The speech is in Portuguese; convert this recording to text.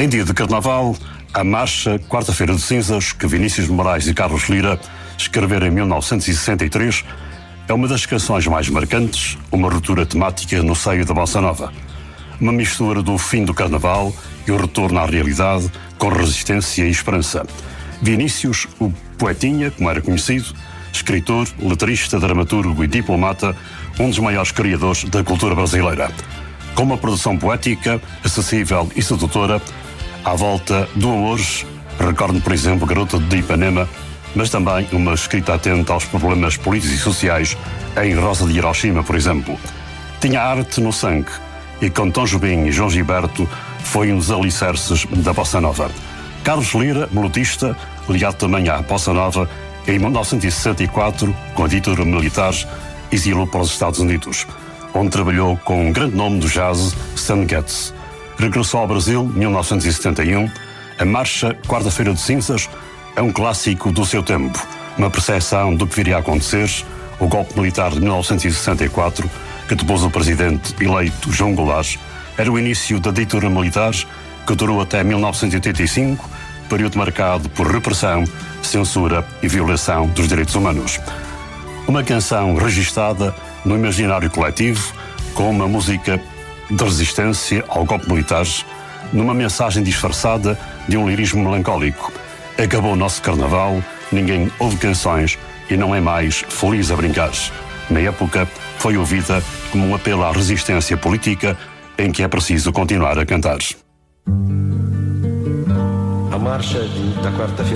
Em dia de Carnaval, a marcha Quarta-feira de Cinzas, que Vinícius de Moraes e Carlos Lira escreveram em 1963, é uma das canções mais marcantes, uma ruptura temática no seio da Bossa Nova. Uma mistura do fim do Carnaval e o retorno à realidade, com resistência e esperança. Vinícius, o poetinha, como era conhecido, escritor, letrista, dramaturgo e diplomata, um dos maiores criadores da cultura brasileira. Com uma produção poética, acessível e sedutora, à volta do amor, recordo, por exemplo, Garota de Ipanema, mas também uma escrita atenta aos problemas políticos e sociais em Rosa de Hiroshima, por exemplo. Tinha arte no sangue e com Tom Jobim e João Gilberto foi um dos alicerces da Bossa Nova. Carlos Lira, melodista, ligado também à Bossa Nova, em 1964, com a ditadura militar, exilou para os Estados Unidos, onde trabalhou com um grande nome do jazz, Stan Getz. Regressou ao Brasil em 1971. A marcha Quarta-feira de Cinzas é um clássico do seu tempo, uma percepção do que viria a acontecer, o golpe militar de 1964, que depôs o presidente eleito João Goulart, era o início da ditadura militar, que durou até 1985, período marcado por repressão, censura e violação dos direitos humanos. Uma canção registada no imaginário coletivo, com uma música de resistência ao golpe militar, numa mensagem disfarçada de um lirismo melancólico. Acabou o nosso Carnaval, ninguém ouve canções e não é mais feliz a brincar. Na época, foi ouvida como um apelo à resistência política em que é preciso continuar a cantar. A marcha da quarta-feira